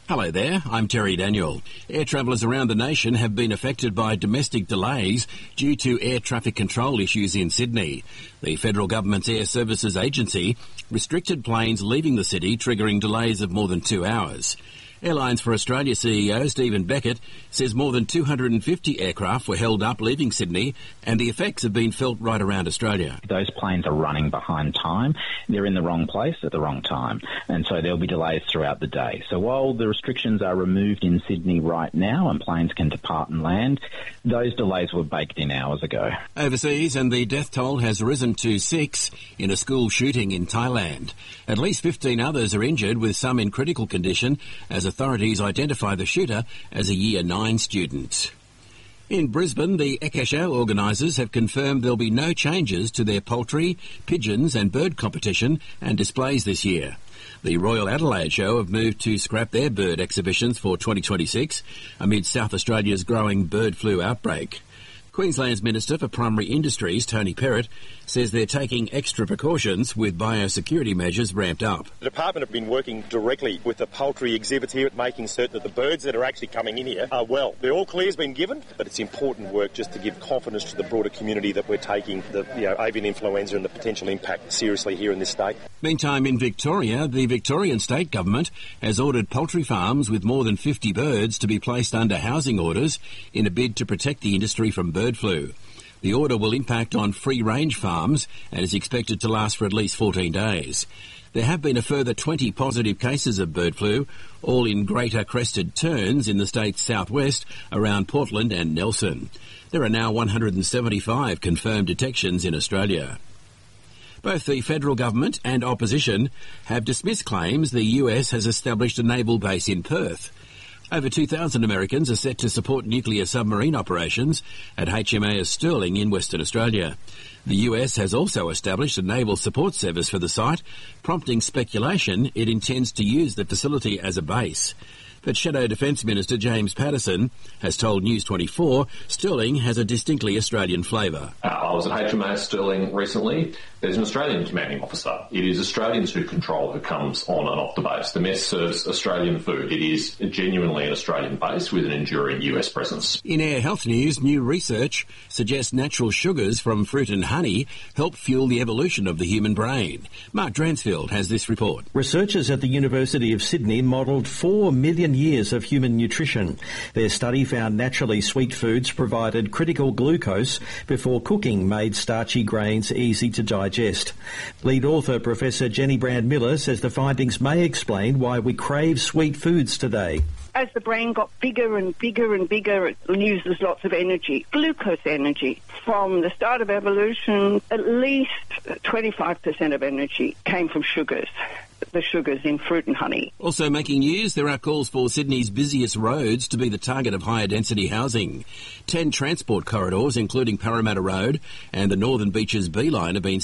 Hello there, I'm Terry Daniel. Air travellers around the nation have been affected by domestic delays due to air traffic control issues in Sydney. The federal government's Air Services Agency restricted planes leaving the city, triggering delays of more than 2 hours. Airlines for Australia CEO Stephen Beckett says more than 250 aircraft were held up leaving Sydney, and the effects have been felt right around Australia. Those planes are running behind time. They're in the wrong place at the wrong time, and so there'll be delays throughout the day. So while the restrictions are removed in Sydney right now and planes can depart and land, those delays were baked in hours ago. Overseas, and the death toll has risen to 6 in a school shooting in Thailand. At least 15 others are injured, with some in critical condition, as authorities identify the shooter as a Year 9 student. In Brisbane, the Eke Show organisers have confirmed there'll be no changes to their poultry, pigeons and bird competition and displays this year. The Royal Adelaide Show have moved to scrap their bird exhibitions for 2026 amid South Australia's growing bird flu outbreak. Queensland's Minister for Primary Industries, Tony Perrott, says they're taking extra precautions with biosecurity measures ramped up. The department have been working directly with the poultry exhibits here at making certain that the birds that are actually coming in here are well. The all clear's been given, but it's important work just to give confidence to the broader community that we're taking the avian influenza and the potential impact seriously here in this state. Meantime, in Victoria, the Victorian State Government has ordered poultry farms with more than 50 birds to be placed under housing orders in a bid to protect the industry from bird flu. The order will impact on free-range farms and is expected to last for at least 14 days. There have been a further 20 positive cases of bird flu, all in greater crested terns in the state's southwest around Portland and Nelson. There are now 175 confirmed detections in Australia. Both the federal government and opposition have dismissed claims the US has established a naval base in Perth. Over 2,000 Americans are set to support nuclear submarine operations at HMAS Stirling in Western Australia. The US has also established a naval support service for the site, prompting speculation it intends to use the facility as a base. But Shadow Defence Minister James Patterson has told News 24 Stirling has a distinctly Australian flavour. I was at HMAS Stirling recently. There's an Australian commanding officer. It is Australians who control who comes on and off the base. The mess serves Australian food. It is genuinely an Australian base with an enduring US presence. In Air Health News, new research suggests natural sugars from fruit and honey help fuel the evolution of the human brain. Mark Dransfield has this report. Researchers at the University of Sydney modelled 4 million years of human nutrition. Their study found naturally sweet foods provided critical glucose before cooking made starchy grains easy to digest. Lead author Professor Jenny Brand-Miller says the findings may explain why we crave sweet foods today. As the brain got bigger and bigger and bigger, it uses lots of energy, glucose energy. From the start of evolution, at least 25% of energy came from sugars. The sugars in fruit and honey. Also making news, there are calls for Sydney's busiest roads to be the target of higher density housing. 10 transport corridors, including Parramatta Road and the Northern Beaches B line, have been